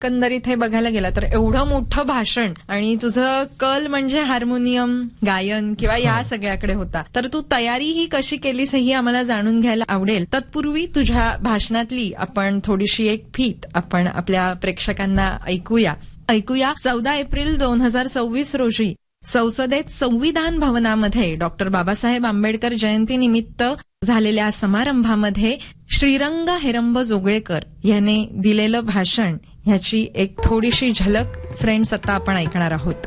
एकंदरीत हे बघायला गेलं तर एवढं मोठं भाषण आणि तुझं कल म्हणजे हार्मोनियम गायन किंवा या सगळ्याकडे होता, तर तू तयारी ही कशी केलीस हेही आम्हाला जाणून घ्यायला आवडेल. तत्पूर्वी तुझ्या भाषणातली आपण थोडीशी एक फीत आपण आपल्या प्रेक्षकांना ऐकूया. 14 एप्रिल 2026 रोजी संसदेत संविधान भवनामध्ये डॉक्टर बाबासाहेब आंबेडकर जयंतीनिमित्त झालेल्या समारंभामध्ये श्रीरंग हेरंब जोगळेकर याने दिलेलं भाषण ह्याची एक थोडीशी झलक फ्रेंड्स आता आपण ऐकणार आहोत.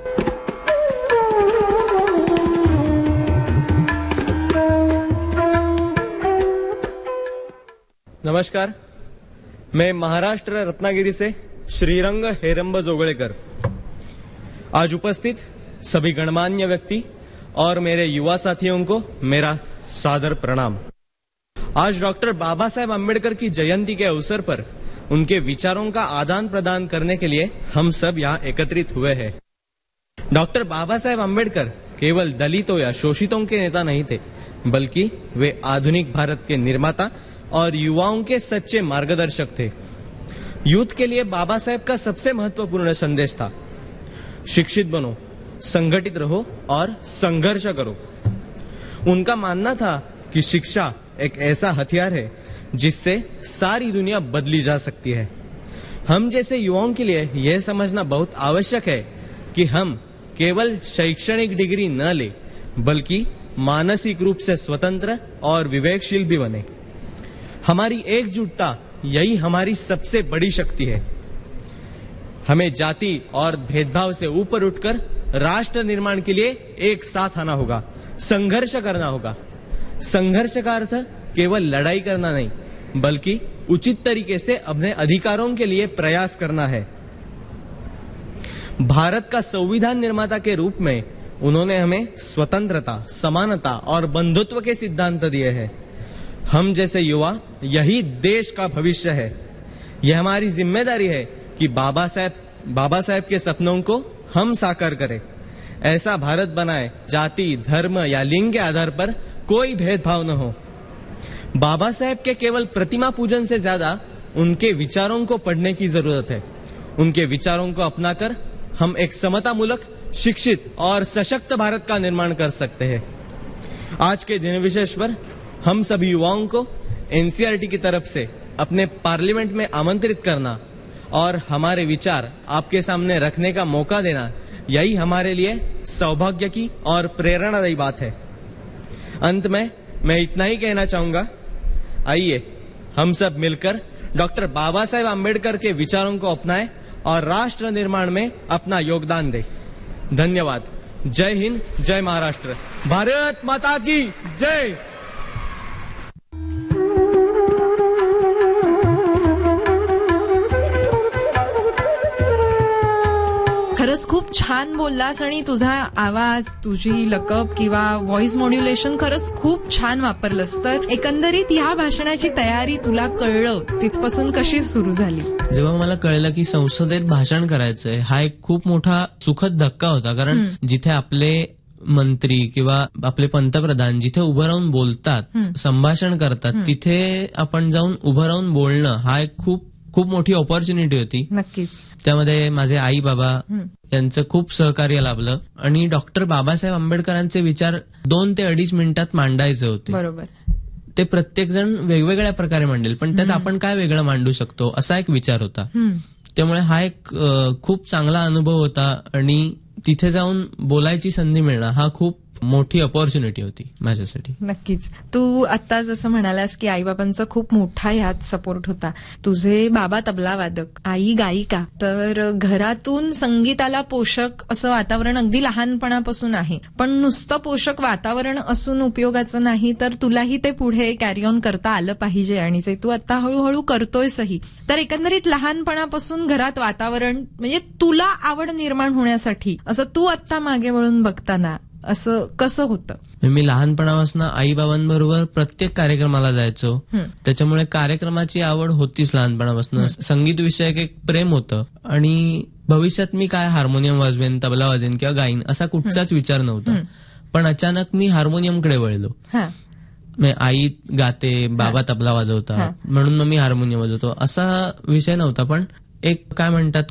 नमस्कार, मैं महाराष्ट्र रत्नागिरी से श्रीरंग हेरंब जोगळेकर आज उपस्थित सभी गणमान्य व्यक्ति और मेरे युवा साथियों को मेरा सादर प्रणाम. आज डॉक्टर बाबा साहेब आम्बेडकर की जयंती के अवसर पर उनके विचारों का आदान प्रदान करने के लिए हम सब यहाँ एकत्रित हुए हैं. डॉक्टर बाबा साहेब आम्बेडकर केवल दलितों या शोषितों के नेता नहीं थे, बल्कि वे आधुनिक भारत के निर्माता और युवाओं के सच्चे मार्गदर्शक थे. यूथ के लिए बाबा साहेब का सबसे महत्वपूर्ण संदेश था, शिक्षित बनो, संगठित रहो और संघर्ष करो. उनका मानना था कि शिक्षा एक ऐसा हथियार है जिससे सारी दुनिया बदली जा सकती है. हम जैसे युवाओं के लिए यह समझना बहुत आवश्यक है कि हम केवल शैक्षणिक डिग्री न ले, बल्कि मानसिक रूप से स्वतंत्र और विवेकशील भी बने. हमारी एकजुटता यही हमारी सबसे बड़ी शक्ति है. हमें जाति और भेदभाव से ऊपर उठकर राष्ट्र निर्माण के लिए एक साथ आना होगा, संघर्ष करना होगा. संघर्ष का अर्थ केवल लड़ाई करना नहीं, बल्कि उचित तरीके से अपने अधिकारों के लिए प्रयास करना है. भारत का संविधान निर्माता के रूप में उन्होंने हमें स्वतंत्रता, समानता और बंधुत्व के सिद्धांत दिए हैं. हम जैसे युवा यही देश का भविष्य है. यह हमारी जिम्मेदारी है कि बाबा साहेब के सपनों को हम साकार करें. ऐसा भारत बनाए जाति, धर्म या लिंग के आधार पर कोई भेदभाव न हो. बाबा साहेब के केवल प्रतिमा पूजन से ज्यादा उनके विचारों को पढ़ने की जरूरत है. उनके विचारों को अपनाकर हम एक समतामूलक, शिक्षित और सशक्त भारत का निर्माण कर सकते हैं. आज के दिन विशेष पर हम सभी युवाओं को एनसीईआरटी की तरफ से अपने पार्लियामेंट में आमंत्रित करना और हमारे विचार आपके सामने रखने का मौका देना, यही हमारे लिए सौभाग्य की और प्रेरणादायी बात है. अंत में मैं इतना ही कहना चाहूंगा, आइए हम सब मिलकर डॉक्टर बाबा साहेब आम्बेडकर के विचारों को अपनाएं और राष्ट्र निर्माण में अपना योगदान दें. धन्यवाद. जय हिंद, जय महाराष्ट्र. भारत माता की जय. खरंच खूप छान बोललास आणि तुझा आवाज, तुझी लकब किंवा व्हॉइस मॉड्युलेशन खरंच खूप छान वापरलंस. तर एकंदरीत ह्या भाषणाची तयारी तुला कळलं तिथपासून कशी सुरू झाली? जेव्हा मला कळलं की संसदेत भाषण करायचंय, हा एक खूप मोठा सुखद धक्का होता. कारण जिथे आपले मंत्री किंवा आपले पंतप्रधान जिथे उभं राहून बोलतात, संभाषण करतात, तिथे आपण जाऊन उभं राहून बोलणं हा एक खूप मोठी ऑपॉर्च्युनिटी होती. नक्कीच. त्यामध्ये माझे आई बाबा यांचं खूप सहकार्य लाभलं आणि डॉक्टर बाबासाहेब आंबेडकरांचे विचार 2 ते 2.5 मिनिटात मांडायचे होते. बरोबर. ते प्रत्येक जण वेगवेगळ्या प्रकारे मांडेल, पण त्यात आपण काय वेगळं मांडू शकतो असा एक विचार होता. त्यामुळे हा एक खूप चांगला अनुभव होता आणि तिथे जाऊन बोलायची संधी मिळणं हा खूप मोठी अपॉर्च्युनिटी होती माझ्यासाठी. नक्कीच. तू आता जसं म्हणालास की आईबाबांचा खूप मोठा ह्यात सपोर्ट होता. तुझे बाबा तबला वादक, आई गायिका, तर घरातून संगीताला पोषक असं वातावरण अगदी लहानपणापासून आहे. पण नुसतं पोषक वातावरण असून उपयोगाचं नाही, तर तुलाही ते पुढे कॅरी ऑन करता आलं पाहिजे आणि जे तू आता हळूहळू करतोयसही. तर एकंदरीत लहानपणापासून घरात वातावरण म्हणजे तुला आवड निर्माण होण्यासाठी असं तू आता मागे वळून बघताना असं कसं होतं? मी लहानपणापासून आई बाबांबरोबर प्रत्येक कार्यक्रमाला जायचो. त्याच्यामुळे कार्यक्रमाची आवड होतीच लहानपणापासून. संगीत विषयक एक प्रेम होतं आणि भविष्यात मी काय हार्मोनियम वाजवेन, तबला वाजवेन किंवा गाईन असा कुठचाच विचार नव्हता. पण अचानक मी हार्मोनियमकडे वळलो. आई गाते, बाबा तबला वाजवतात म्हणून मग मी हार्मोनियम वाजवतो असा विषय नव्हता. पण एक काय म्हणतात